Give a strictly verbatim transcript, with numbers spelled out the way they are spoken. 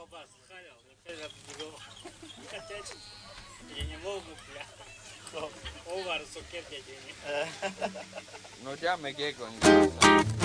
basta, халял, это другого. Хотя я не могу, бля. Овар сокет я не. No ya me quedé con